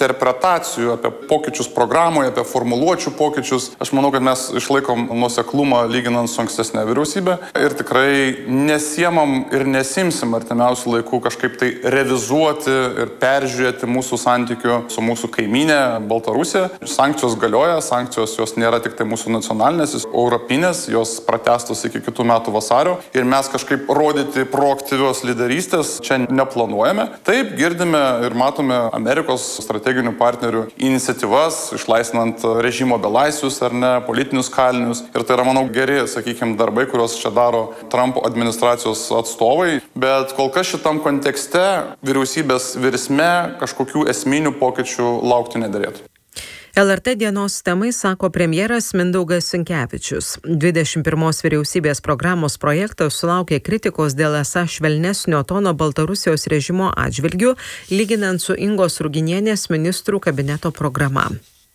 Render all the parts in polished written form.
interpretacijų, apie pokyčius programoje, apie formuluočių pokyčius. Aš manau, kad mes išlaikom nuoseklumą lyginant su ankstesnė vyriausybė ir tikrai nesiemam ir nesimsim artimiausių laikų kažkaip tai revizuoti ir peržiūrėti mūsų santykių su mūsų kaimynė Baltarusija. Sankcijos galioja, sankcijos jos nėra tik tai mūsų nacionalinės, europinės, jos pratęstos iki kitų metų vasario ir mes kažkaip rodyti proaktyvios lyderystės čia neplanuojame. Taip, girdime ir matome Amerikos strateginių partnerių iniciatyvas, išlaisvinant režimo belaisvius ar ne, politinius kalinius. Ir tai yra, manau, geri, sakykime, darbai, kuriuos čia daro Trumpo administracijos atstovai. Bet kol kas šitam kontekste vyriausybės virsme kažkokių esminių pokyčių laukti nederėtų. LRT dienos temai sako premjeras Mindaugas Sinkevičius. 21 vyriausybės programos projektas sulaukė kritikos dėl esą švelnesnio tono Baltarusijos režimo atžvilgių, lyginant su Ingos Ruginienės ministrų kabineto programa.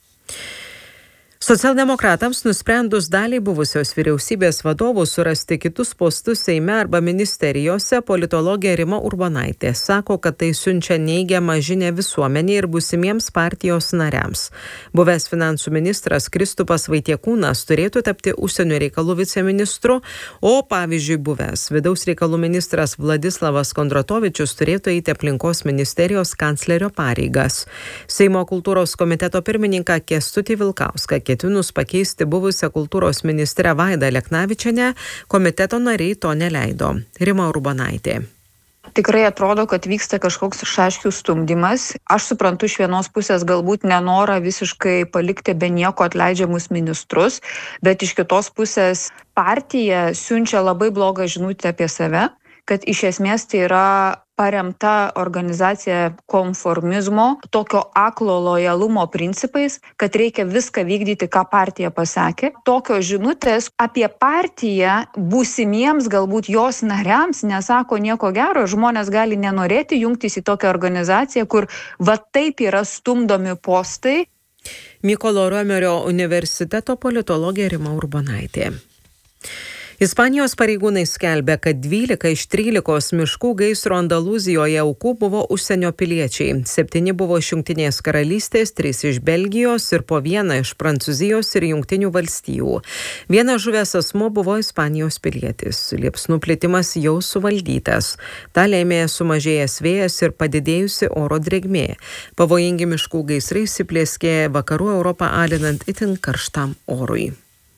Socialdemokratams nusprendus daliai buvusios vyriausybės vadovų surasti kitus postus Seime arba ministerijose, politologė Rima Urbonaitė sako, kad tai siunčia neigiamą žinią visuomeniai ir būsimiems partijos nariams. Buvęs finansų ministras Kristupas Vaitiekūnas turėtų tapti užsienio reikalų viceministru, o pavyzdžiui buvęs vidaus reikalų ministras Vladislavas Kondratovičius turėtų eiti aplinkos ministerijos kanclerio pareigas. Seimo kultūros komiteto pirmininką Kęstutį Vilkauską ketinus pakeisti buvusią kultūros ministrę Vaidą Leknavičienę, komiteto nariai to neleido. Rima Urbonaitė. Tikrai atrodo, kad vyksta kažkoks šaškių stumdymas. Aš suprantu iš vienos pusės galbūt nenorą visiškai palikti be nieko atleidžiamus ministrus, bet iš kitos pusės partija siunčia labai blogą žinutę apie save, kad iš esmės tai yra paremta organizacija konformizmo, tokio aklo lojalumo principais, kad reikia viską vykdyti, ką partija pasakė. Tokios žinutės apie partiją būsimiems galbūt jos nariams nesako nieko gero. Žmonės gali nenorėti jungtis į tokią organizaciją, kur va taip yra stumdomi postai. Mykolo Romerio universiteto politologė Rima Urbonaitė. Ispanijos pareigūnai skelbia, kad 12 iš 13 miškų gaisro Andalūzijoje aukų buvo užsienio piliečiai. 7 buvo iš Jungtinės karalystės, 3 iš Belgijos ir po 1 iš Prancūzijos ir Jungtinių valstijų. Vienas žuvęs asmuo buvo Ispanijos pilietis. Liepsnų plitimas jau suvaldytas. Ta lėmė sumažėjęs vėjas ir padidėjusi oro drėgmė. Pavojingi miškų gaisrai įsiplieskė vakarų Europą alinant itin karštam orui.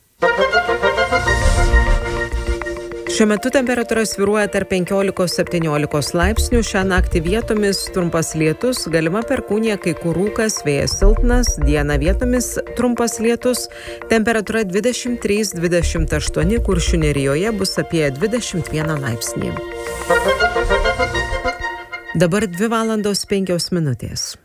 Šiuo metu temperatūra svyruoja tarp 15–17 laipsnių. Šią naktį vietomis trumpas lietus, galima perkūnija, kai kur rūkas, vėjas silpnas, dieną vietomis trumpas lietus, temperatūra 23–28, Kuršių nerijoje bus apie 21 laipsnį. Dabar 2:05 minutės.